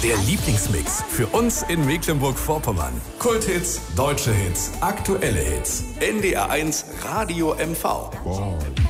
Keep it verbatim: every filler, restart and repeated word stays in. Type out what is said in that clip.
Der Lieblingsmix für uns in Mecklenburg-Vorpommern. Kulthits, deutsche Hits, aktuelle Hits. N D R eins Radio M V. Wow.